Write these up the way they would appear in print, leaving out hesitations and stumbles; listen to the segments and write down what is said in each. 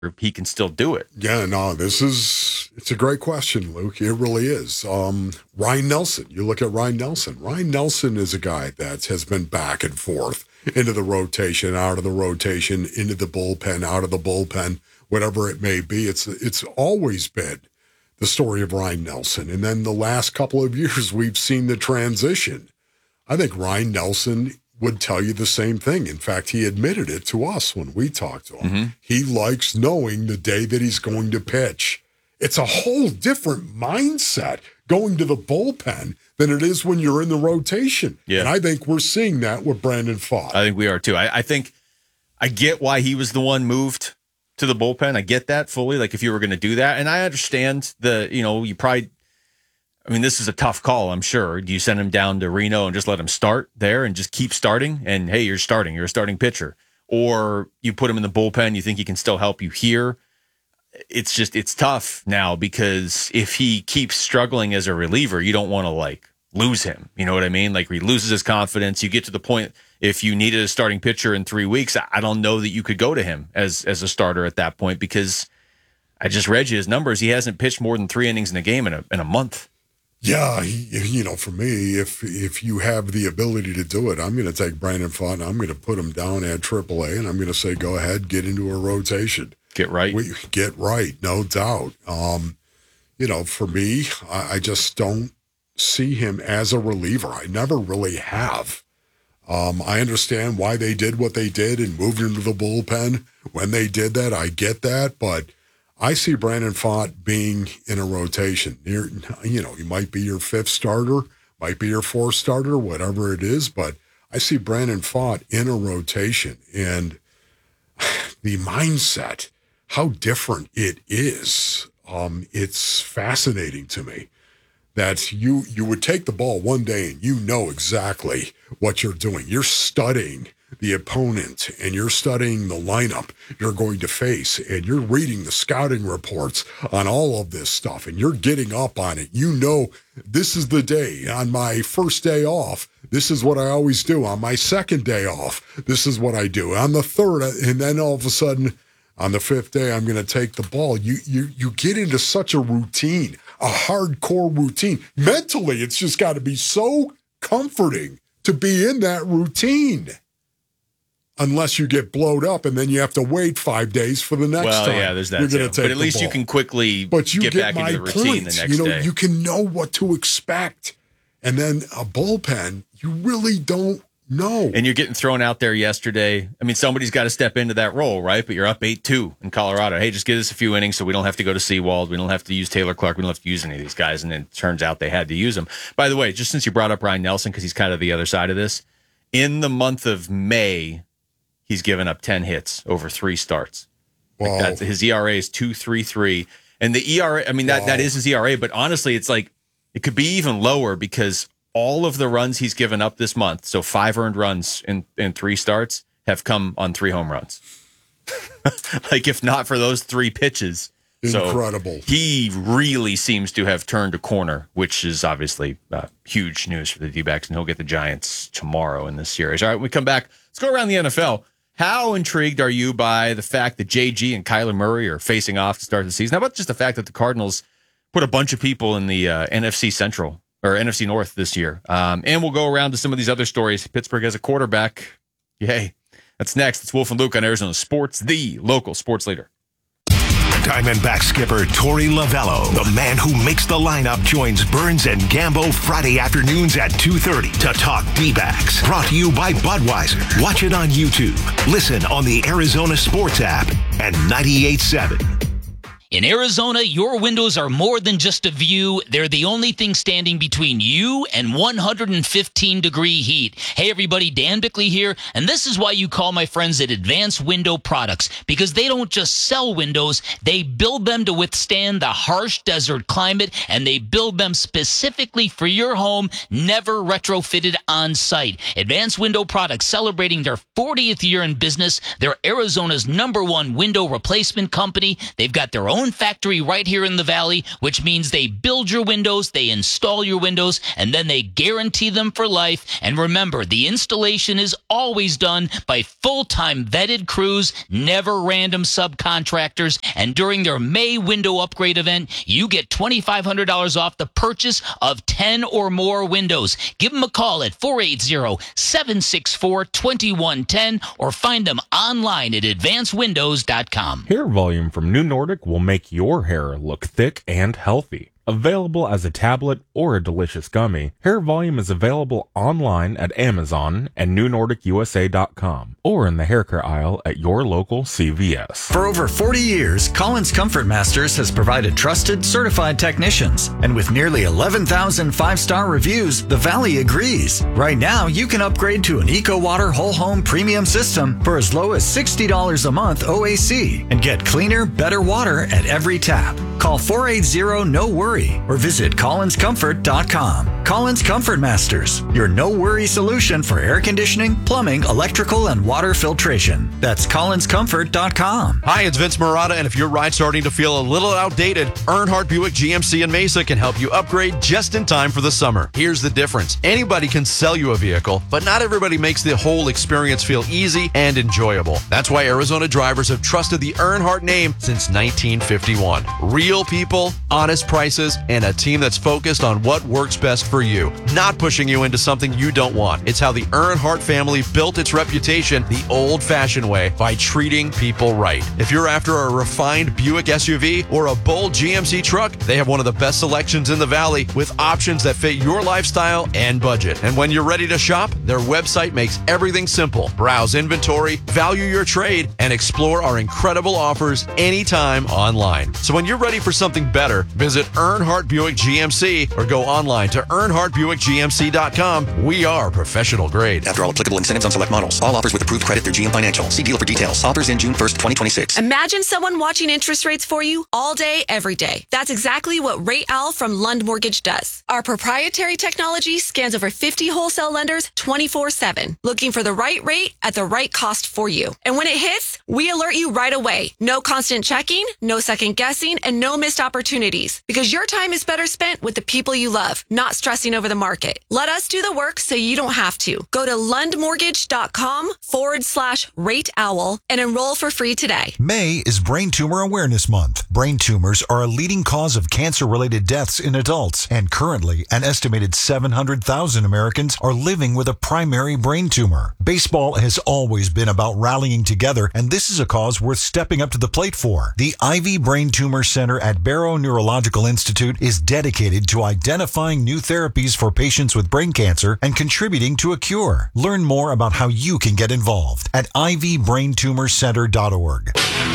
he can still do it. Yeah, no, it's a great question, Luke. It really is. Ryan Nelson, you look at Ryan Nelson. Ryan Nelson is a guy that has been back and forth into the rotation, out of the rotation, into the bullpen, out of the bullpen, whatever it may be. It's always been the story of Ryan Nelson. And then the last couple of years, we've seen the transition. I think Ryan Nelson would tell you the same thing. In fact, he admitted it to us when we talked to him. Mm-hmm. He likes knowing the day that he's going to pitch. It's a whole different mindset going to the bullpen than it is when you're in the rotation. Yeah. And I think we're seeing that with Brandon Pfaadt. I think we are too. I think I get why he was the one moved to the bullpen. I get that fully. Like if you were going to do that, and I understand you probably, I mean, this is a tough call, I'm sure. Do you send him down to Reno and just let him start there and just keep starting? And hey, you're a starting pitcher. Or you put him in the bullpen, you think he can still help you here. It's tough now because if he keeps struggling as a reliever, you don't want to lose him. You know what I mean? Like he loses his confidence. You get to the point, if you needed a starting pitcher in 3 weeks, I don't know that you could go to him as a starter at that point, because I just read you his numbers. He hasn't pitched more than 3 innings in a game in a month. Yeah, for me, if you have the ability to do it, I'm going to take Brandon Pfaadt and I'm going to put him down at AAA, and I'm going to say, go ahead, get into a rotation. Get right. Get right, no doubt. For me, I just don't see him as a reliever. I never really have. I understand why they did what they did and moved into the bullpen when they did that. I get that, but I see Brandon Pfaadt being in a rotation. He might be your 5th starter, might be your 4th starter, whatever it is, but I see Brandon Pfaadt in a rotation. And the mindset, how different it is, it's fascinating to me that you would take the ball one day and you know exactly what you're doing. You're studying the opponent and you're studying the lineup you're going to face, and you're reading the scouting reports on all of this stuff, and you're getting up on it. You know, this is the day. On my first day off, this is what I always do. On my second day off, this is what I do. On the third, and then all of a sudden, on the 5th day, I'm going to take the ball. You get into such a routine, a hardcore routine. Mentally, it's just got to be so comforting to be in that routine. Unless you get blowed up and then you have to wait 5 days for the next time. Well, yeah, there's that too. But at least you can quickly get back into the routine the next day. You can know what to expect. And then a bullpen, you really don't know. And you're getting thrown out there yesterday. I mean, somebody's got to step into that role, right? But you're up 8-2 in Colorado. Hey, just give us a few innings so we don't have to go to Seawald. We don't have to use Taylor Clark. We don't have to use any of these guys. And then it turns out they had to use them. By the way, just since you brought up Ryan Nelson, because he's kind of the other side of this, in the month of May, he's given up 10 hits over 3 starts. Wow. His ERA is 2.33. And the ERA, I mean, that is his ERA, but honestly, it's like it could be even lower because all of the runs he's given up this month, so 5 earned runs in 3 starts, have come on 3 home runs. Like, if not for those 3 pitches. Incredible. So he really seems to have turned a corner, which is obviously huge news for the D-backs, and he'll get the Giants tomorrow in this series. All right, when we come back, let's go around the NFL. How intrigued are you by the fact that JG and Kyler Murray are facing off to start the season? How about just the fact that the Cardinals put a bunch of people in the NFC Central or NFC North this year? And we'll go around to some of these other stories. Pittsburgh has a quarterback. Yay. That's next. It's Wolf and Luke on Arizona Sports, the local sports leader. Diamondback skipper Torey Lovello, the man who makes the lineup, joins Burns and Gambo Friday afternoons at 2:30 to talk D-backs. Brought to you by Budweiser. Watch it on YouTube. Listen on the Arizona Sports app and 98.7. In Arizona, your windows are more than just a view. They're the only thing standing between you and 115-degree heat. Hey, everybody, Dan Bickley here, and this is why you call my friends at Advanced Window Products, because they don't just sell windows, they build them to withstand the harsh desert climate, and they build them specifically for your home, never retrofitted on site. Advanced Window Products, celebrating their 40th year in business. They're Arizona's #1 window replacement company. They've got their own own factory right here in the Valley, which means they build your windows, they install your windows, and then they guarantee them for life. And remember, the installation is always done by full-time vetted crews, never random subcontractors. And during their May window upgrade event, you get $2,500 off the purchase of 10 or more windows. Give them a call at 480-764-2110 or find them online at advancedwindows.com. Hair volume from New Nordic will make your hair look thick and healthy. Available as a tablet or a delicious gummy, Hair Volume is available online at Amazon and NewNordicUSA.com or in the hair care aisle at your local CVS. For over 40 years, Collins Comfort Masters has provided trusted, certified technicians. And with nearly 11,000 five-star reviews, the Valley agrees. Right now, you can upgrade to an EcoWater Whole Home Premium System for as low as $60 a month OAC and get cleaner, better water at every tap. Call 480-NO-WORRY or visit collinscomfort.com. Collins Comfort Masters, your no-worry solution for air conditioning, plumbing, electrical, and water filtration. That's collinscomfort.com. Hi, it's Vince Marotta, and if your ride's starting to feel a little outdated, Earnhardt Buick GMC in Mesa can help you upgrade just in time for the summer. Here's the difference. Anybody can sell you a vehicle, but not everybody makes the whole experience feel easy and enjoyable. That's why Arizona drivers have trusted the Earnhardt name since 1951. Real people, honest prices, and a team that's focused on what works best for you, not pushing you into something you don't want. It's how the Earnhardt family built its reputation the old-fashioned way, by treating people right. If you're after a refined Buick SUV or a bold GMC truck, they have one of the best selections in the Valley with options that fit your lifestyle and budget. And when you're ready to shop, their website makes everything simple. Browse inventory, value your trade, and explore our incredible offers anytime online. So when you're ready for something better, visit Earnhardt Buick GMC or go online to EarnhardtBuickGMC.com. We are professional grade. After all applicable incentives on select models. All offers with approved credit through GM Financial. See dealer for details. Offers in June 1st, 2026. Imagine someone watching interest rates for you all day, every day. That's exactly what Rate Owl from Lund Mortgage does. Our proprietary technology scans over 50 wholesale lenders 24/7, looking for the right rate at the right cost for you. And when it hits, we alert you right away. No constant checking, no second guessing, and no missed opportunities. Because your time is better spent with the people you love, not stressing over the market. Let us do the work so you don't have to. Go to lundmortgage.com/Rate Owl and enroll for free today. May is Brain Tumor Awareness Month. Brain tumors are a leading cause of cancer-related deaths in adults, and currently an estimated 700,000 Americans are living with a primary brain tumor. Baseball has always been about rallying together, and this is a cause worth stepping up to the plate for. The Ivy Brain Tumor Center at Barrow Neurological Institute is dedicated to identifying new therapies for patients with brain cancer and contributing to a cure. Learn more about how you can get involved at ivybraintumorcenter.org.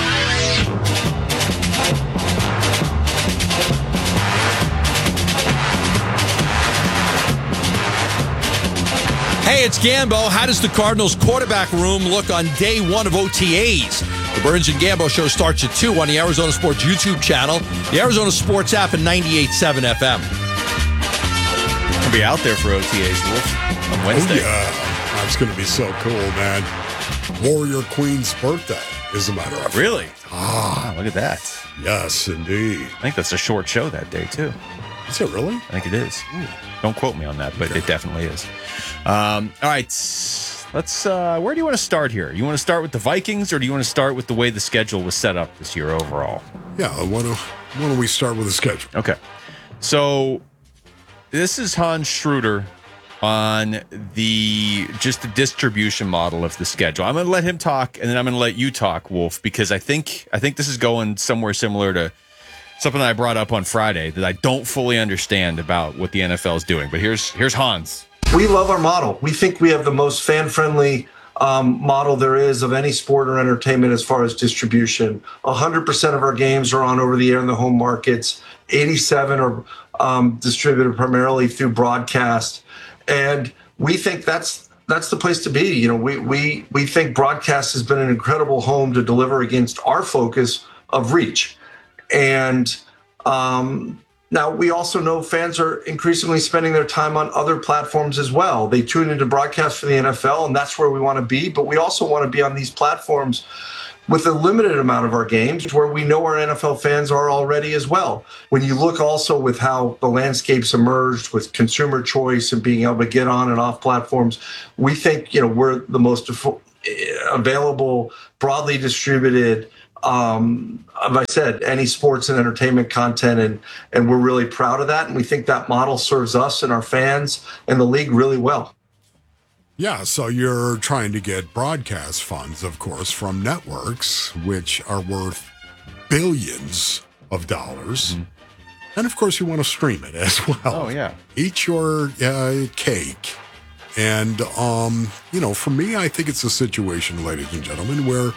Hey, it's Gambo. How does the Cardinals quarterback room look on day one of OTAs? The Burns and Gambo show starts at 2 on the Arizona Sports YouTube channel, the Arizona Sports app, and 98.7 FM. I'll be out there for OTAs, Wolf, on Wednesday. Oh, yeah. That's going to be so cool, man. Warrior Queen's birthday, as a matter of fact. Really? Wow, look at that. Yes, indeed. I think that's a short show that day, too. Is it really? I think it is. Don't quote me on that, but it definitely is. All right. Let's. Where do you want to start here? You want to start with the Vikings, or do you want to start with the way the schedule was set up this year overall? Yeah, why don't we start with the schedule? Okay. So this is Hans Schroeder on the distribution model of the schedule. I'm going to let him talk, and then I'm going to let you talk, Wolf, because I think this is going somewhere similar to something that I brought up on Friday that I don't fully understand about what the NFL is doing. But here's Hans. We love our model. We think we have the most fan-friendly model there is of any sport or entertainment as far as distribution. 100% of our games are on over the air in the home markets. 87 are distributed primarily through broadcast. And we think that's the place to be. You know, we think broadcast has been an incredible home to deliver against our focus of reach. And now we also know fans are increasingly spending their time on other platforms as well. They tune into broadcast for the NFL, and that's where we want to be. But we also want to be on these platforms with a limited amount of our games where we know our NFL fans are already as well. When you look also with how the landscape's emerged with consumer choice and being able to get on and off platforms, we think, we're the most available, broadly distributed, as I said, any sports and entertainment content, and we're really proud of that. And we think that model serves us and our fans and the league really well. Yeah, so you're trying to get broadcast funds, of course, from networks, which are worth billions of dollars. Mm-hmm. And, of course, you want to stream it as well. Oh, yeah. Eat your cake. And, for me, I think it's a situation, ladies and gentlemen, where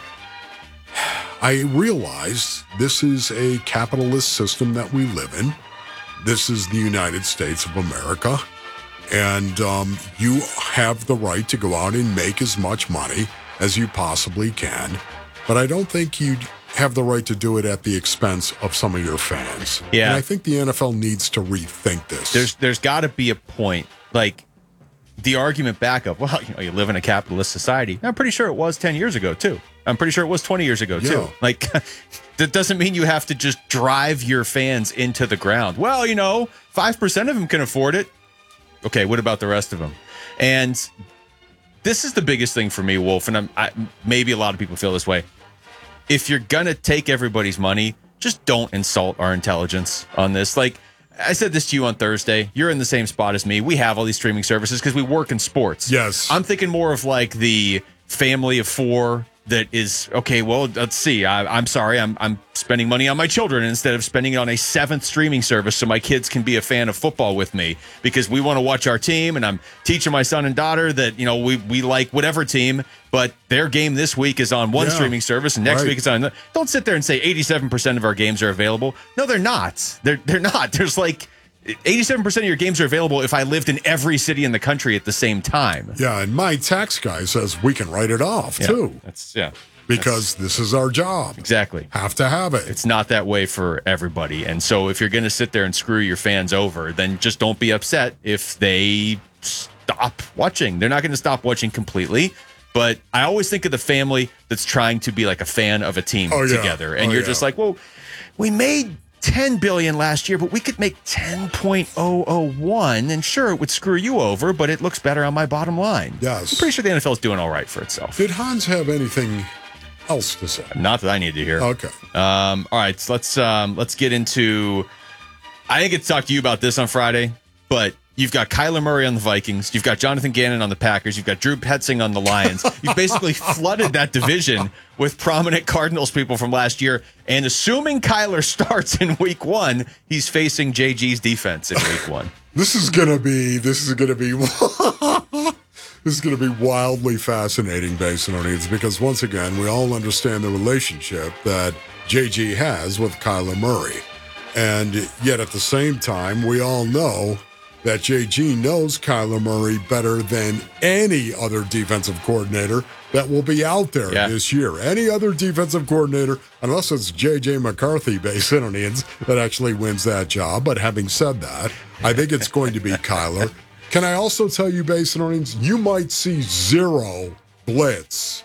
I realize this is a capitalist system that we live in. This is the United States of America. And you have the right to go out and make as much money as you possibly can. But I don't think you have the right to do it at the expense of some of your fans. Yeah. And I think the NFL needs to rethink this. There's got to be a point, like the argument back of, well, you live in a capitalist society. I'm pretty sure it was 10 years ago, too. I'm pretty sure it was 20 years ago, too. Yeah. Like, that doesn't mean you have to just drive your fans into the ground. Well, 5% of them can afford it. Okay, what about the rest of them? And this is the biggest thing for me, Wolf, and maybe a lot of people feel this way. If you're going to take everybody's money, just don't insult our intelligence on this. Like, I said this to you on Thursday. You're in the same spot as me. We have all these streaming services because we work in sports. Yes. I'm thinking more of like the family of four that is, okay, well, let's see. I'm sorry. I'm spending money on my children instead of spending it on a 7th streaming service so my kids can be a fan of football with me because we want to watch our team, and I'm teaching my son and daughter that, we like whatever team, but their game this week is on one streaming service and next week it's on. Don't sit there and say 87% of our games are available. No, they're not. They're not. There's like 87% of your games are available if I lived in every city in the country at the same time. Yeah, and my tax guy says we can write it off, too. Because this is our job. Exactly. Have to have it. It's not that way for everybody. And so if you're going to sit there and screw your fans over, then just don't be upset if they stop watching. They're not going to stop watching completely. But I always think of the family that's trying to be like a fan of a team together. And you're just like, well, we made $10 billion last year, but we could make 10.001, and sure, it would screw you over, but it looks better on my bottom line. Yes. I'm pretty sure the NFL is doing all right for itself. Did Hans have anything else to say? Not that I need to hear. Okay. All right, so let's get into. I didn't get to talk to you about this on Friday, but you've got Kyler Murray on the Vikings. You've got Jonathan Gannon on the Packers. You've got Drew Petzing on the Lions. You've basically flooded that division with prominent Cardinals people from last year. And assuming Kyler starts in week 1, he's facing JG's defense in week 1. This is gonna be wildly fascinating, Basinonians, because once again, we all understand the relationship that JG has with Kyler Murray. And yet at the same time, we all know that JG knows Kyler Murray better than any other defensive coordinator that will be out there this year. Any other defensive coordinator, unless it's J.J. McCarthy, Basinonians, that actually wins that job. But having said that, I think it's going to be Kyler. Can I also tell you, Basinonians, you might see 0 blitz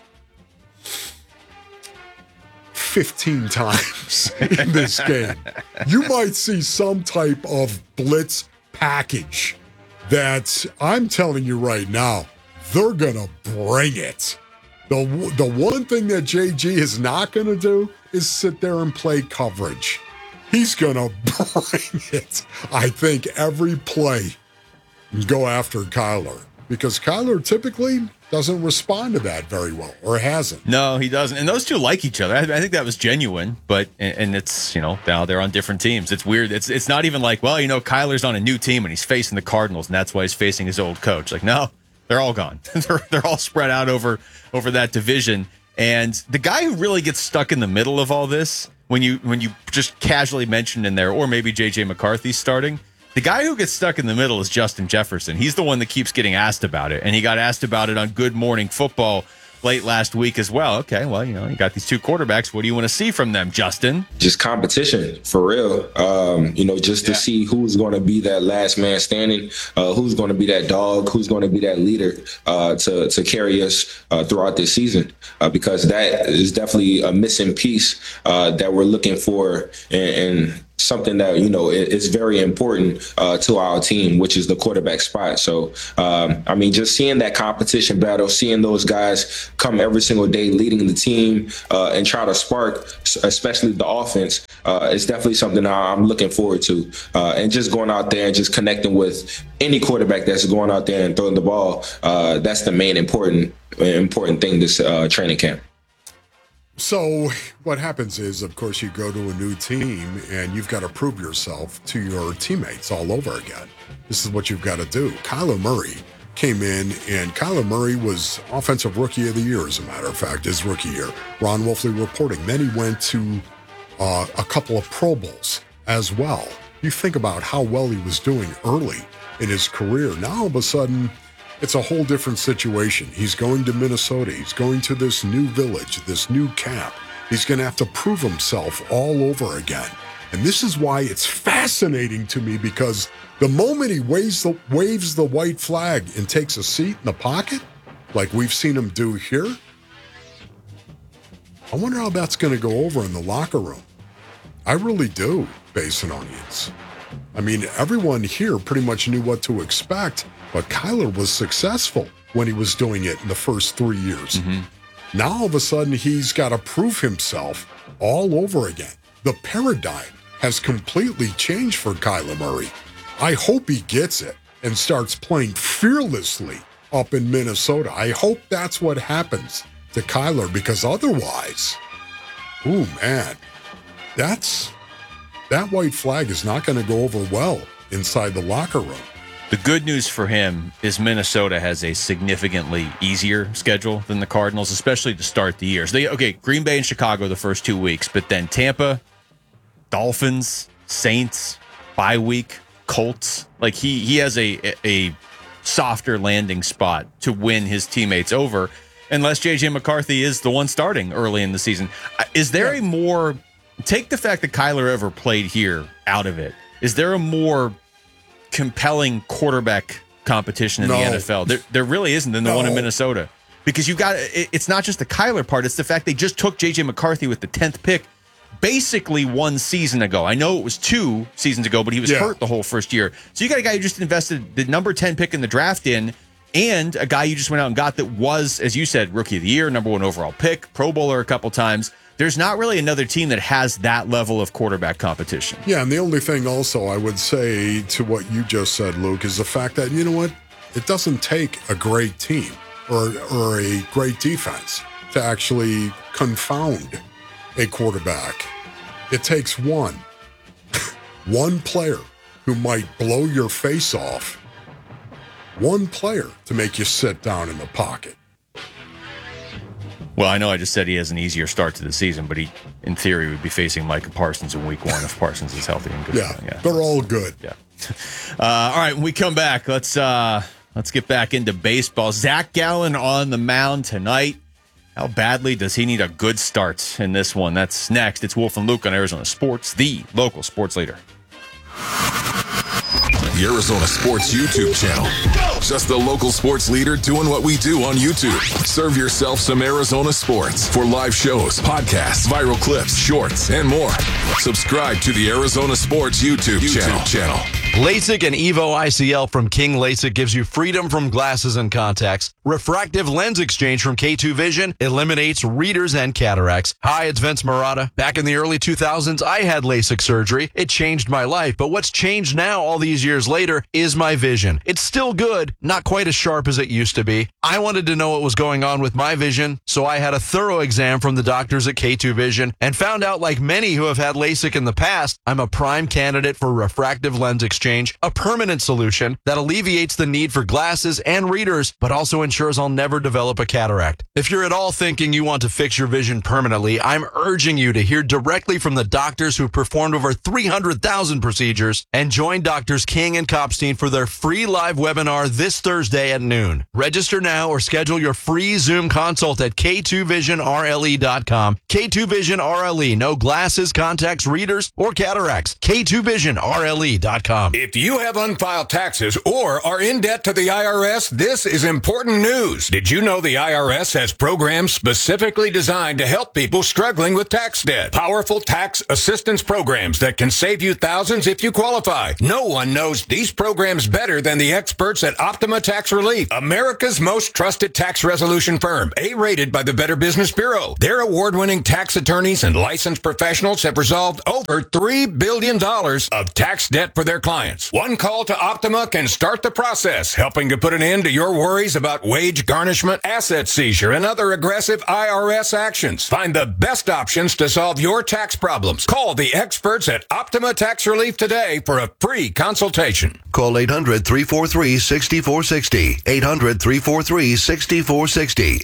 15 times in this game. You might see some type of blitz package that I'm telling you right now, they're going to bring it. The one thing that JG is not going to do is sit there and play coverage. He's going to bring it. I think every play go after Kyler because Kyler typically doesn't respond to that very well, or hasn't. No, he doesn't. And those two like each other. I think that was genuine, but and it's, now they're on different teams. It's weird. It's not even like, well, Kyler's on a new team and he's facing the Cardinals, and that's why he's facing his old coach. Like, no, they're all gone. they're all spread out over that division. And the guy who really gets stuck in the middle of all this, when you just casually mentioned in there, or maybe J.J. McCarthy starting, the guy who gets stuck in the middle is Justin Jefferson. He's the one that keeps getting asked about it. And he got asked about it on Good Morning Football late last week as well. Okay, well, you got these two quarterbacks. What do you want to see from them, Justin? Just competition, for real. Just to see who's going to be that last man standing, who's going to be that dog, who's going to be that leader to carry us throughout this season, because that is definitely a missing piece that we're looking for, and something that, is very important to our team, which is the quarterback spot. So, just seeing that competition battle, seeing those guys come every single day leading the team and try to spark, especially the offense, is definitely something I'm looking forward to. And just going out there and just connecting with any quarterback that's going out there and throwing the ball, that's the main important thing this training camp. So what happens is, of course, you go to a new team and you've got to prove yourself to your teammates all over again. This is what you've got to do. Kyler Murray came in, and Kyler Murray was Offensive Rookie of the Year, as a matter of fact, his rookie year. Ron Wolfley reporting. Then he went to a couple of Pro Bowls as well. You think about how well he was doing early in his career. Now, all of a sudden, it's a whole different situation. He's going to Minnesota. He's going to this new village, this new camp. He's going to have to prove himself all over again. And this is why it's fascinating to me, because the moment he waves the white flag and takes a seat in the pocket, like we've seen him do here, I wonder how that's going to go over in the locker room. I really do, Basinonians. Everyone here pretty much knew what to expect, but Kyler was successful when he was doing it in the first 3 years. Mm-hmm. Now, all of a sudden, he's got to prove himself all over again. The paradigm has completely changed for Kyler Murray. I hope he gets it and starts playing fearlessly up in Minnesota. I hope that's what happens to Kyler, because otherwise, that white flag is not going to go over well inside the locker room. The good news for him is Minnesota has a significantly easier schedule than the Cardinals, especially to start the year. So Green Bay and Chicago the first 2 weeks, but then Tampa, Dolphins, Saints, bye week, Colts. Like he has a softer landing spot to win his teammates over, unless J.J. McCarthy is the one starting early in the season. Is there a more, take the fact that Kyler ever played here out of it, is there a more compelling quarterback competition in the NFL? There really isn't than the one in Minnesota, because you've got, it's not just the Kyler part, it's the fact they just took J.J. McCarthy with the 10th pick basically 1 season ago. I know it was 2 seasons ago, but he was hurt the whole first year. So you got a guy who just invested the number 10 pick in the draft in, and a guy you just went out and got that was, as you said, Rookie of the Year, number 1 overall pick, Pro Bowler a couple times. There's not really another team that has that level of quarterback competition. Yeah, and the only thing also I would say to what you just said, Luke, is the fact that, you know what, it doesn't take a great team or a great defense to actually confound a quarterback. It takes one player who might blow your face off, one player to make you sit down in the pocket. Well, I know I just said he has an easier start to the season, but he, in theory, would be facing Micah Parsons in week 1 if Parsons is healthy and good. Yeah, they're all good. Yeah. All right, when we come back, let's get back into baseball. Zach Gallen on the mound tonight. How badly does he need a good start in this one? That's next. It's Wolf and Luke on Arizona Sports, the local sports leader. The Arizona Sports YouTube channel. Just the local sports leader doing what we do on YouTube. Serve yourself some Arizona sports for live shows, podcasts, viral clips, shorts, and more. Subscribe to the Arizona Sports YouTube channel. LASIK and EVO ICL from King LASIK gives you freedom from glasses and contacts. Refractive lens exchange from K2 Vision eliminates readers and cataracts. Hi, it's Vince Marotta. Back in the early 2000s, I had LASIK surgery. It changed my life, but what's changed now all these years later is my vision. It's still good, not quite as sharp as it used to be. I wanted to know what was going on with my vision, so I had a thorough exam from the doctors at K2 Vision and found out, like many who have had LASIK in the past, I'm a prime candidate for refractive lens exchange exchange, a permanent solution that alleviates the need for glasses and readers, but also ensures I'll never develop a cataract. If you're at all thinking you want to fix your vision permanently, I'm urging you to hear directly from the doctors who performed over 300,000 procedures and join Doctors King and Kopstein for their free live webinar this Thursday at noon. Register now or schedule your free Zoom consult at K2VisionRLE.com. K2 Vision RLE. No glasses, contacts, readers, or cataracts. K2VisionRLE.com. If you have unfiled taxes or are in debt to the IRS, this is important news. Did you know the IRS has programs specifically designed to help people struggling with tax debt? Powerful tax assistance programs that can save you thousands if you qualify. No one knows these programs better than the experts at Optima Tax Relief, America's most trusted tax resolution firm, A-rated by the Better Business Bureau. Their award-winning tax attorneys and licensed professionals have resolved over $3 billion of tax debt for their clients. One call to Optima can start the process, helping to put an end to your worries about wage garnishment, asset seizure, and other aggressive IRS actions. Find the best options to solve your tax problems. Call the experts at Optima Tax Relief today for a free consultation. Call 800-343-6460. 800-343-6460.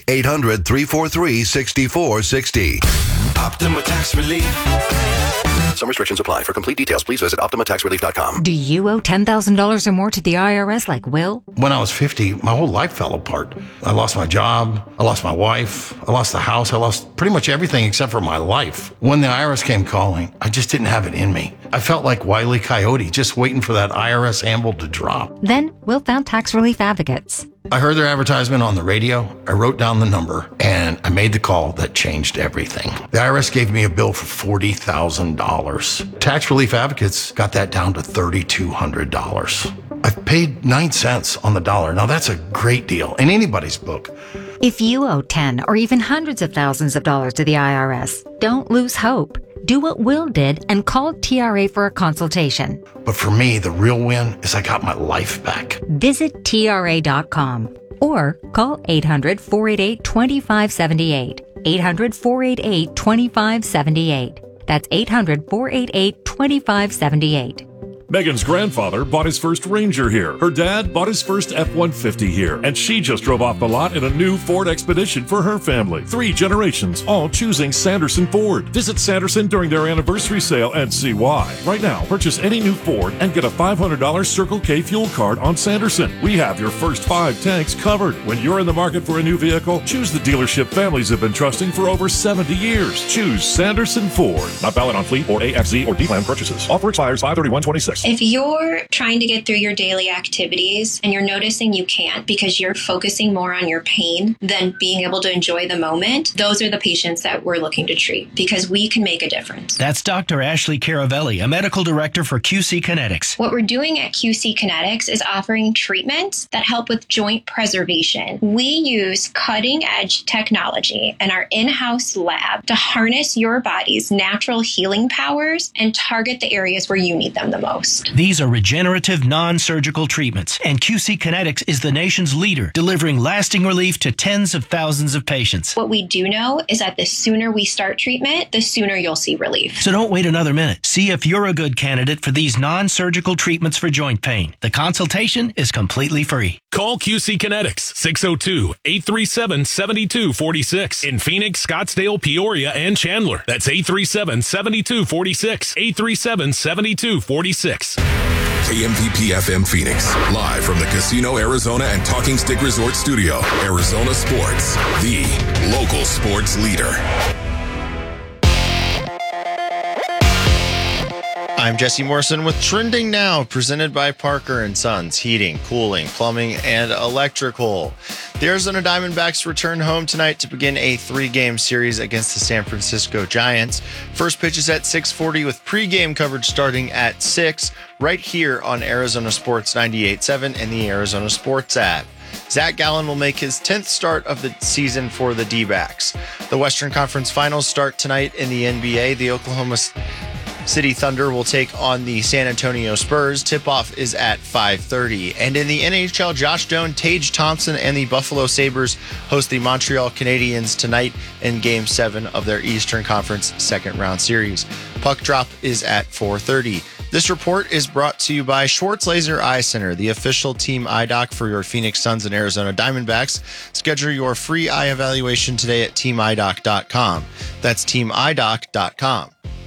800-343-6460. Optima Tax Relief. Some restrictions apply. For complete details, please visit OptimaTaxRelief.com. Do you owe $10,000 or more to the IRS like Will? When I was 50, my whole life fell apart. I lost my job. I lost my wife. I lost the house. I lost pretty much everything except for my life. When the IRS came calling, I just didn't have it in me. I felt like Wile E. Coyote, just waiting for that IRS anvil to drop. Then Will found Tax Relief Advocates. I heard their advertisement on the radio. I wrote down the number, and I made the call that changed everything. The IRS gave me a bill for $40,000. Tax Relief Advocates got that down to $3,200. I've paid 9 cents on the dollar. Now, that's a great deal in anybody's book. If you owe 10 or even hundreds of thousands of dollars to the IRS, don't lose hope. Do what Will did and call TRA for a consultation. But for me, the real win is I got my life back. Visit TRA.com or call 800-488-2578. 800-488-2578. That's 800-488-2578. Megan's grandfather bought his first Ranger here. Her dad bought his first F-150 here. And she just drove off the lot in a new Ford Expedition for her family. 3 generations, all choosing Sanderson Ford. Visit Sanderson during their anniversary sale and see why. Right now, purchase any new Ford and get a $500 Circle K fuel card on Sanderson. We have your first 5 tanks covered. When you're in the market for a new vehicle, choose the dealership families have been trusting for over 70 years. Choose Sanderson Ford. Not valid on fleet or AFZ or D-Plan purchases. Offer expires 5/31/26. If you're trying to get through your daily activities and you're noticing you can't because you're focusing more on your pain than being able to enjoy the moment, those are the patients that we're looking to treat because we can make a difference. That's Dr. Ashley Caravelli, a medical director for QC Kinetics. What we're doing at QC Kinetics is offering treatments that help with joint preservation. We use cutting-edge technology in our in-house lab to harness your body's natural healing powers and target the areas where you need them the most. These are regenerative, non-surgical treatments, and QC Kinetics is the nation's leader, delivering lasting relief to tens of thousands of patients. What we do know is that the sooner we start treatment, the sooner you'll see relief. So don't wait another minute. See if you're a good candidate for these non-surgical treatments for joint pain. The consultation is completely free. Call QC Kinetics, 602-837-7246. In Phoenix, Scottsdale, Peoria, and Chandler. That's 837-7246. 837-7246. KMVP FM Phoenix, live from the Casino Arizona and Talking Stick Resort Studio. Arizona Sports, the local sports leader. I'm Jesse Morrison with Trending Now, presented by Parker & Sons, heating, cooling, plumbing, and electrical. The Arizona Diamondbacks return home tonight to begin a 3-game series against the San Francisco Giants. First pitch is at 6:40 with pregame coverage starting at 6 right here on Arizona Sports 98.7 and the Arizona Sports app. Zach Gallen will make his 10th start of the season for the D-backs. The Western Conference Finals start tonight in the NBA. The Oklahoma City Thunder will take on the San Antonio Spurs. Tip-off is at 5:30. And in the NHL, Josh Doan, Tage Thompson, and the Buffalo Sabres host the Montreal Canadiens tonight in Game 7 of their Eastern Conference second-round series. Puck drop is at 4:30. This report is brought to you by Schwartz Laser Eye Center, the official team eye doc for your Phoenix Suns and Arizona Diamondbacks. Schedule your free eye evaluation today at teamidoc.com. That's teamidoc.com.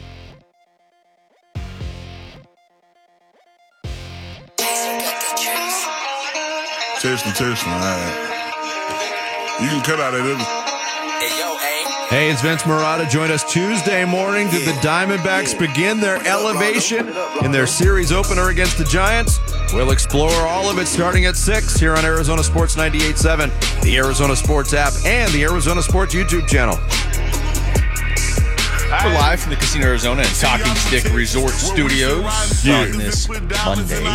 Seriously. All right. You can cut out of it. Hey, it's Vince Marotta. Join us Tuesday morning. Did the Diamondbacks begin their elevation in their series opener against the Giants? We'll explore all of it starting at 6 here on Arizona Sports 98.7, the Arizona Sports app, and the Arizona Sports YouTube channel. We're live from the Casino Arizona and Talking Stick Resort Studios on this Monday.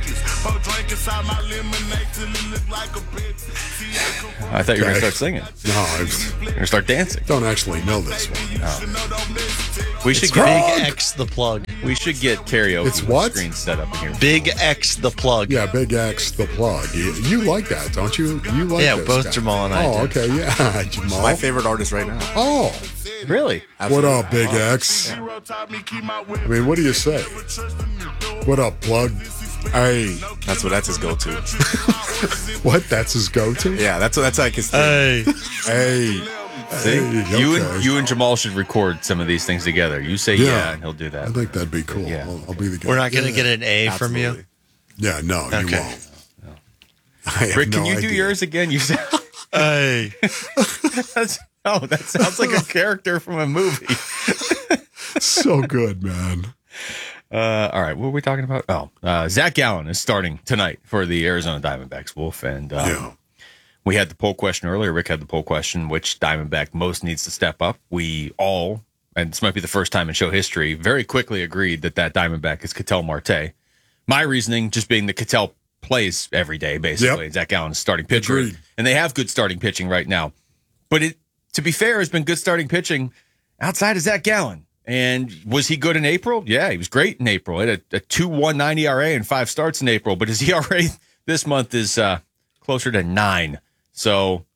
I thought you were going to start singing. No, you're going to start dancing. Don't actually know this one. Oh. We should Big X the plug. We should get karaoke. It's what? Screen set up in here. Big X the plug. Yeah, Big X the plug. You like that, don't you? You like Yeah, this both guy. Jamal and I Oh, do. okay, yeah. Jamal. My favorite artist right now. Oh, really? What up, Big X? I mean, what do you say? What up, plug? Hey, that's his go-to. What? That's his go-to? Yeah, that's like his thing. Hey. See? Hey, You and Jamal should record some of these things together. You say yeah, and he'll do that. I think that'd be cool. Yeah. I'll be the guy. We're not going to get an A from you? Yeah, no, you Okay. won't. I have Rick, can no you do idea. yours again? You said, Hey. that sounds like a character from a movie. So good, man. All right, what were we talking about? Zach Gallen is starting tonight for the Arizona Diamondbacks, Wolf. And we had the poll question earlier. Rick had the poll question, which Diamondback most needs to step up. We all, and this might be the first time in show history, very quickly agreed that Diamondback is Ketel Marte. My reasoning just being that Ketel plays every day, basically. Yep. Zach Gallen is starting pitcher. Agreed. And they have good starting pitching right now. But to be fair, has been good starting pitching outside of Zach Gallen. And was he good in April? Yeah, he was great in April. He had a 2.19 ERA and 5 starts in April, but his ERA this month is closer to 9. So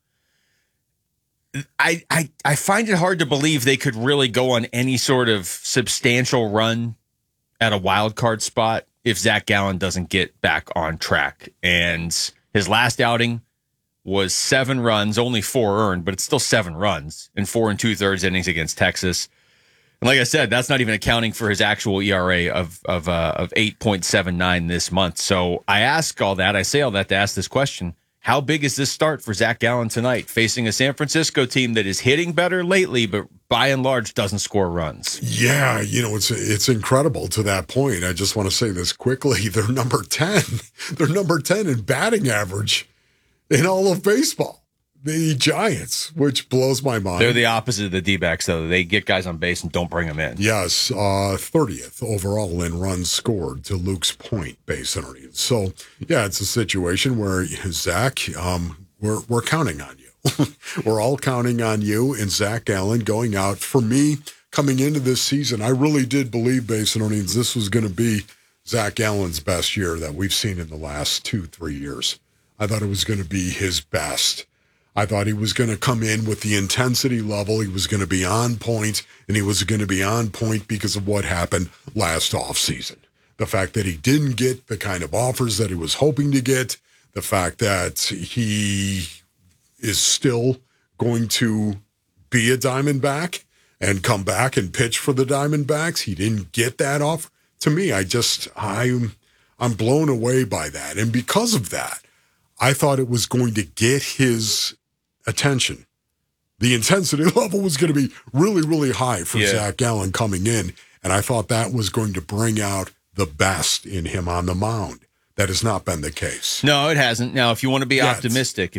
I find it hard to believe they could really go on any sort of substantial run at a wild card spot if Zach Gallen doesn't get back on track. And his last outing was 7 runs, only 4 earned, but it's still 7 runs in 4 2/3 innings against Texas. And like I said, that's not even accounting for his actual ERA of 8.79 this month. So I say all that to ask this question. How big is this start for Zach Gallen tonight, facing a San Francisco team that is hitting better lately, but by and large doesn't score runs? Yeah, it's incredible to that point. I just want to say this quickly. They're number 10. They're number 10 in batting average in all of baseball. The Giants, which blows my mind. They're the opposite of the D-backs, though. They get guys on base and don't bring them in. Yes, 30th overall in runs scored to Luke's point base earnings. So, yeah, it's a situation where, Zach, we're counting on you. We're all counting on you and Zach Gallen going out. For me, coming into this season, I really did believe base earnings this was going to be Zach Gallen's best year that we've seen in the last 2-3 years. I thought it was going to be his best. I thought he was going to come in with the intensity level. He was going to be on point, and he was going to be on point because of what happened last offseason. The fact that he didn't get the kind of offers that he was hoping to get, the fact that he is still going to be a Diamondback and come back and pitch for the Diamondbacks. He didn't get that offer. To me, I'm blown away by that. And because of that, I thought it was going to get his attention. The intensity level was going to be really, really high for Zach Gallen coming in, and I thought that was going to bring out the best in him on the mound. That has not been the case. No, it hasn't. Now, if you want to be optimistic,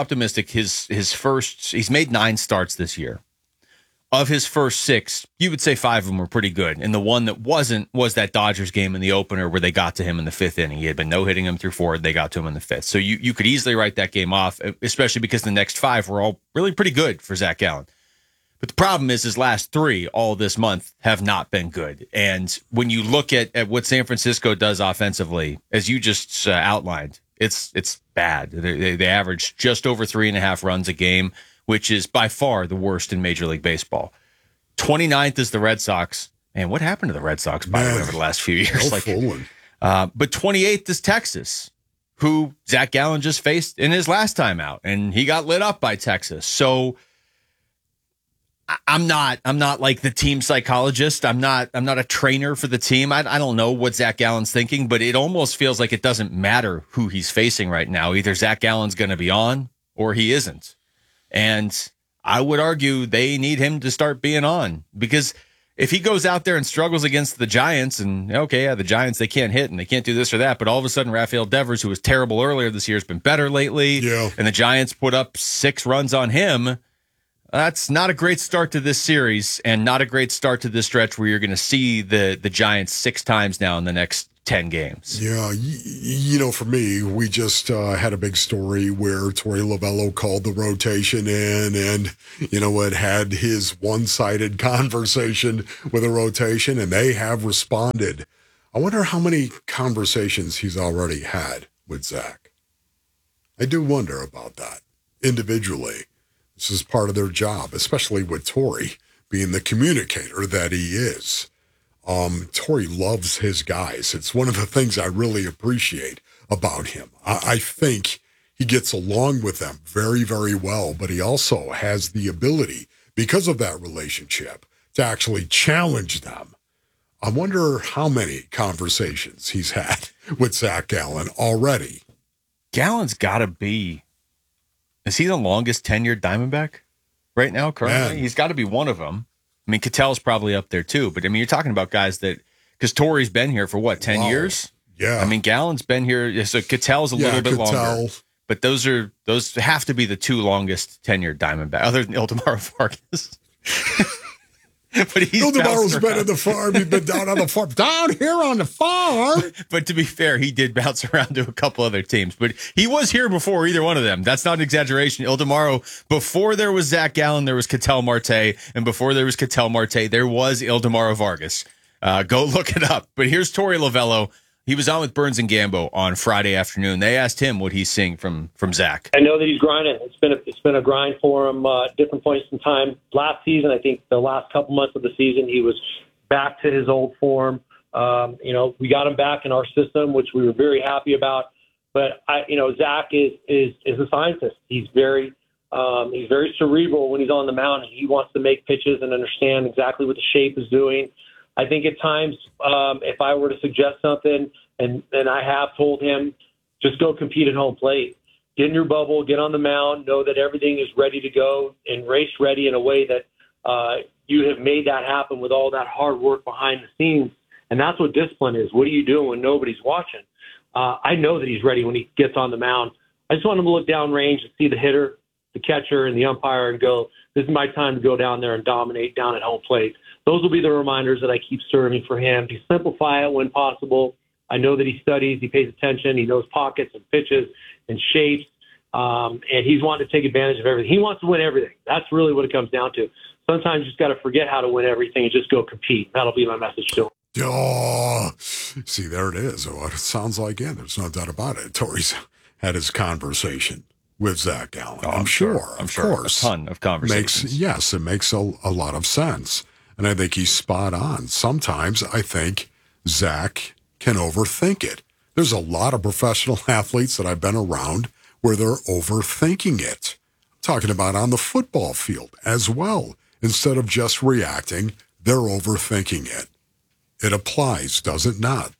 he's made 9 starts this year. Of his first 6, you would say 5 of them were pretty good. And the one that wasn't was that Dodgers game in the opener where they got to him in the 5th inning. He had been no-hitting him through 4. They got to him in the 5th. So you could easily write that game off, especially because the next 5 were all really pretty good for Zach Gallen. But the problem is his last 3 all this month have not been good. And when you look at what San Francisco does offensively, as you just outlined, it's bad. They average just over 3.5 runs a game, which is by far the worst in Major League Baseball. 29th is the Red Sox, Man, what happened to the Red Sox, by the way, over the last few years? But 28th is Texas, who Zach Gallen just faced in his last time out, and he got lit up by Texas. So I'm not like the team psychologist. I'm not a trainer for the team. I don't know what Zach Gallen's thinking, but it almost feels like it doesn't matter who he's facing right now. Either Zach Gallen's going to be on or he isn't. And I would argue they need him to start being on, because if he goes out there and struggles against the Giants, and the Giants, they can't hit and they can't do this or that, but all of a sudden Rafael Devers, who was terrible earlier this year, has been better lately, and the Giants put up 6 runs on him, that's not a great start to this series and not a great start to this stretch where you're going to see the Giants 6 times now in the next 10 games. Yeah, for me, we just had a big story where Torey Lovullo called the rotation in and, had his one-sided conversation with a rotation, and they have responded. I wonder how many conversations he's already had with Zach. I do wonder about that individually. This is part of their job, especially with Torey being the communicator that he is. Torey loves his guys. It's one of the things I really appreciate about him. I think he gets along with them very, very well, but he also has the ability, because of that relationship, to actually challenge them. I wonder how many conversations he's had with Zach Gallen already. Gallen's got to be, is he the longest tenured Diamondback right now currently? He's got to be one of them. I mean, Ketel's probably up there too, but I mean, you're talking about guys that, because Torey's been here for what, 10 years? Yeah. I mean, Gallen's been here, so Ketel's a little bit longer. But those have to be the 2 longest tenured Diamondback, other than Ildemaro Vargas. But Ildemaro's been at the farm. He's been down on the farm. Down here on the farm. But to be fair, he did bounce around to a couple other teams. But he was here before either one of them. That's not an exaggeration. Ildemaro, before there was Zach Gallen, there was Ketel Marte. And before there was Ketel Marte, there was Ildemaro Vargas. Go look it up. But here's Torey Lovullo. He was on with Burns and Gambo on Friday afternoon. They asked him what he's seeing from Zach. I know that he's grinding. It's been a grind for him at different points in time. Last season, I think the last couple months of the season, he was back to his old form. We got him back in our system, which we were very happy about. But Zach is a scientist. He's very cerebral when he's on the mound, and he wants to make pitches and understand exactly what the shape is doing. I think at times, if I were to suggest something, and I have told him, just go compete at home plate. Get in your bubble, get on the mound, know that everything is ready to go and race ready in a way that you have made that happen with all that hard work behind the scenes. And that's what discipline is. What are you doing when nobody's watching? I know that he's ready when he gets on the mound. I just want him to look downrange and see the hitter, the catcher, and the umpire and go, this is my time to go down there and dominate down at home plate. Those will be the reminders that I keep serving for him to simplify it when possible. I know that he studies, he pays attention, he knows pockets and pitches and shapes, and he's wanting to take advantage of everything. He wants to win everything. That's really what it comes down to. Sometimes you just got to forget how to win everything and just go compete. That'll be my message to him. Oh, see, there it is. What it sounds like, there's no doubt about it. Torey's had his conversation with Zach Gallen. I'm sure. Of course. A ton of conversations. It makes a lot of sense. And I think he's spot on. Sometimes I think Zach can overthink it. There's a lot of professional athletes that I've been around where they're overthinking it. I'm talking about on the football field as well. Instead of just reacting, they're overthinking it. It applies, does it not?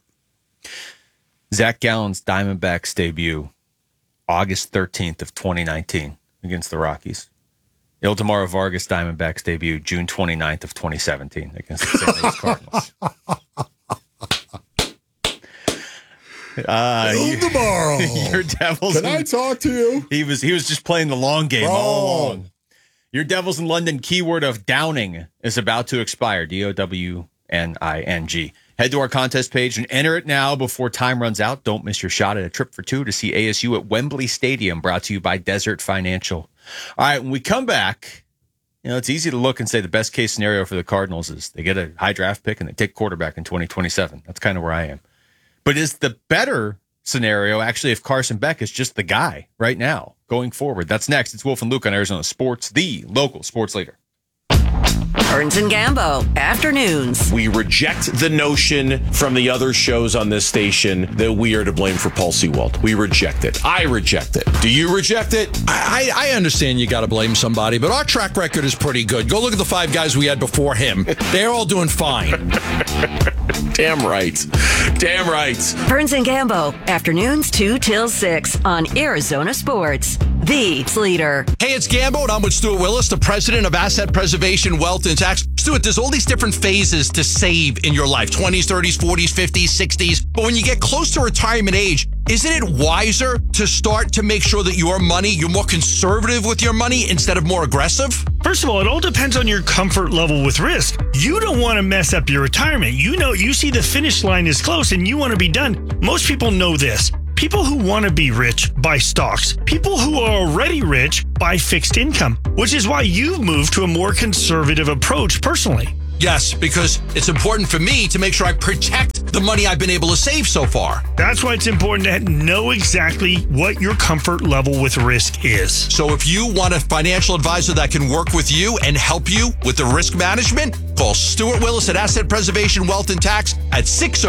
Zach Gallen's Diamondbacks debut, August 13th of 2019 against the Rockies. Ildemaro Vargas Diamondbacks debut, June 29th of 2017 against the St. Louis Cardinals. Ildemaro, your Devils. Can I talk to you? He was just playing the long game all along. Your Devils in London keyword of downing is about to expire. DOWNING. Head to our contest page and enter it now before time runs out. Don't miss your shot at a trip for 2 to see ASU at Wembley Stadium, brought to you by Desert Financial. All right, when we come back, it's easy to look and say the best case scenario for the Cardinals is they get a high draft pick and they take quarterback in 2027. That's kind of where I am. But is the better scenario actually if Carson Beck is just the guy right now going forward? That's next. It's Wolf and Luke on Arizona Sports, the local sports leader. Burns and Gambo, afternoons. We reject the notion from the other shows on this station that we are to blame for Paul Sewald. We reject it. I reject it. Do you reject it? I understand you got to blame somebody, but our track record is pretty good. Go look at the 5 guys we had before him. They're all doing fine. Damn right. Damn right. Burns and Gambo, afternoons 2 till 6 on Arizona Sports, the leader. Hey, it's Gambo, and I'm with Stuart Willis, the president of Asset Preservation, Wealth, and Tax. Stuart, there's all these different phases to save in your life, 20s, 30s, 40s, 50s, 60s. But when you get close to retirement age, isn't it wiser to start to make sure that you're more conservative with your money instead of more aggressive? First of all, it all depends on your comfort level with risk. You don't want to mess up your retirement. You see the finish line is close and you want to be done. Most people know this. People who want to be rich buy stocks. People who are already rich buy fixed income, which is why you've moved to a more conservative approach personally. Yes, because it's important for me to make sure I protect the money I've been able to save so far. That's why it's important to know exactly what your comfort level with risk is. So if you want a financial advisor that can work with you and help you with the risk management, call Stuart Willis at Asset Preservation, Wealth, and Tax at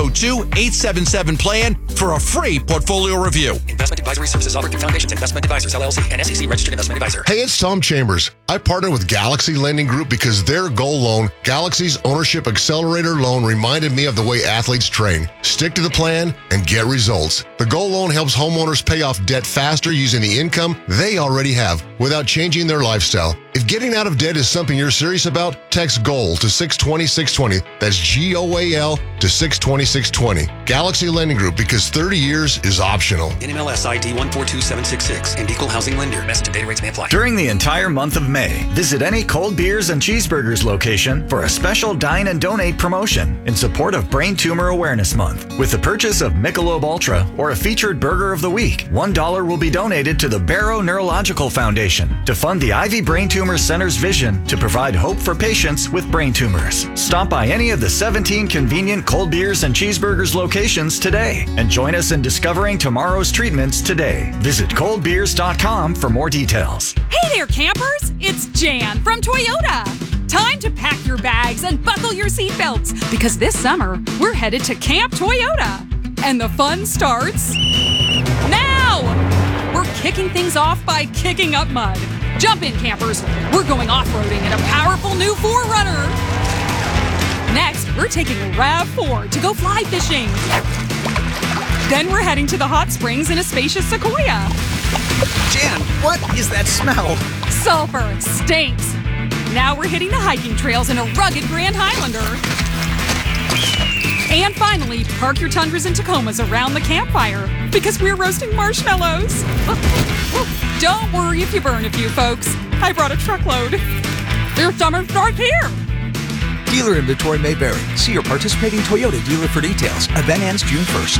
602-877-PLAN for a free portfolio review. Investment advisory services offered through Foundations Investment Advisors, LLC, and SEC Registered Investment Advisor. Hey, it's Tom Chambers. I partner with Galaxy Lending Group because their Goal Loan, Galaxy's Ownership Accelerator loan, reminded me of the way athletes train. Stick to the plan and get results. The Goal Loan helps homeowners pay off debt faster using the income they already have without changing their lifestyle. If getting out of debt is something you're serious about, text GOAL to 620-620. That's GOAL to 620-620. Galaxy Lending Group, because 30 years is optional. NMLS ID 142766 and Equal Housing Lender. Message and data rates may apply. During the entire month of May, visit any Cold Beers and Cheeseburgers location for a special Dine and Donate promotion in support of Brain Tumor Awareness Month. With the purchase of Michelob Ultra or a featured Burger of the Week, $1 will be donated to the Barrow Neurological Foundation to fund the Ivy Brain Tumor Center's vision to provide hope for patients with brain tumors. Stop by any of the 17 convenient Cold Beers and Cheeseburgers locations today and join us in discovering tomorrow's treatments today. Visit coldbeers.com for more details. Hey there, campers! It's Jan from Toyota. Time to pack your bags and buckle your seatbelts because this summer we're headed to Camp Toyota. And the fun starts now! We're kicking things off by kicking up mud. Jump in, campers. We're going off-roading in a powerful new 4Runner. Next, we're taking a RAV4 to go fly fishing. Then we're heading to the hot springs in a spacious Sequoia. Jan, what is that smell? Sulfur stinks. Now we're hitting the hiking trails in a rugged Grand Highlander. And finally, park your Tundras and Tacomas around the campfire because we're roasting marshmallows. Don't worry if you burn a few, folks. I brought a truckload. Your summer starts here. Dealer inventory may vary. See your participating Toyota dealer for details. Event ends June 1st.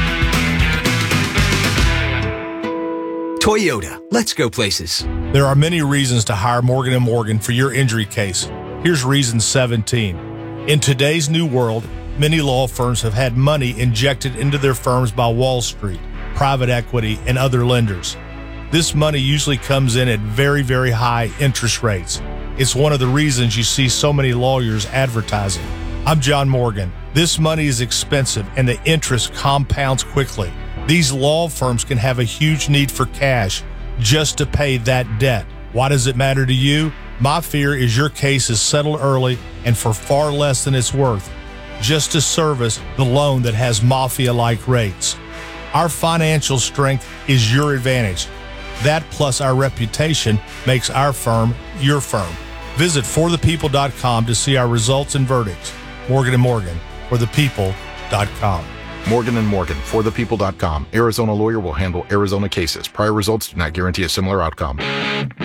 Toyota. Let's go places. There are many reasons to hire Morgan & Morgan for your injury case. Here's reason 17. In today's new world, many law firms have had money injected into their firms by Wall Street, private equity, and other lenders. This money usually comes in at very, very high interest rates. It's one of the reasons you see so many lawyers advertising. I'm John Morgan. This money is expensive and the interest compounds quickly. These law firms can have a huge need for cash just to pay that debt. Why does it matter to you? My fear is your case is settled early and for far less than it's worth, just to service the loan that has mafia-like rates. Our financial strength is your advantage. That plus our reputation makes our firm your firm. Visit forthepeople.com to see our results and verdicts. Morgan & Morgan, forthepeople.com. Morgan & Morgan, forthepeople.com. Arizona lawyer will handle Arizona cases. Prior results do not guarantee a similar outcome.